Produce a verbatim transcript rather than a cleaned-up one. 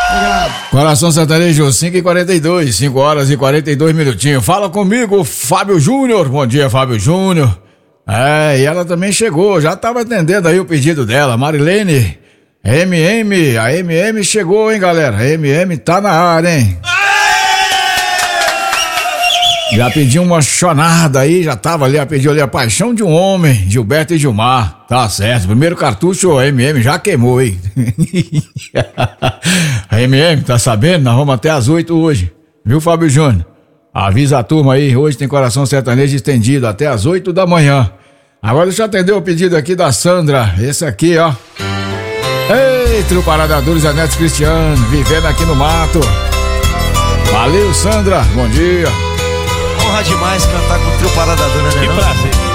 Coração Sertanejo, cinco e quarenta e dois, cinco horas e quarenta e dois minutinhos. Fala comigo, Fábio Júnior. Bom dia, Fábio Júnior. É, e ela também chegou, já tava atendendo aí o pedido dela, Marilene. M M, a M M chegou, hein, galera? A M M tá na área, hein? Já pediu uma chonada aí, já tava ali, pediu ali a Paixão de um Homem, Gilberto e Gilmar. Tá certo, primeiro cartucho, a M M já queimou, hein? A M M, tá sabendo? Nós vamos até às oito hoje, viu, Fábio Júnior? Avisa a turma aí, hoje tem Coração Sertanejo estendido até às oito da manhã. Agora deixa eu atender o pedido aqui da Sandra, esse aqui, ó. Ei, trio Parada Dura, Zé Neto Cristiano, vivendo aqui no mato. Valeu, Sandra, bom dia. Honra demais cantar com o trio Parada Dura, né? Que prazer.